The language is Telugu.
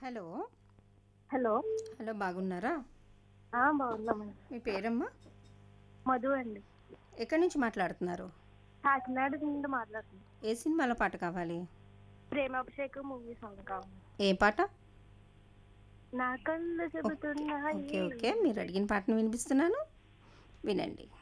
హలో. హలో. హలో, బాగున్నారా? బాగున్నామండి. మీ పేరమ్మా? మధు అండి. ఎక్కడి నుంచి మాట్లాడుతున్నారు? కాకినాడ నుండి మాట్లాడుతున్నాను. ఏ సినిమాలో పాట కావాలి? ప్రేమాభిషేకం మూవీ సాంగ్ కావాలి. ఏ పాట? నా కళ్ళు ఓకే చెబుతున్నాయి. ఓకే ఓకే, మీరు అడిగిన పాటను వినిపిస్తున్నాను, వినండి.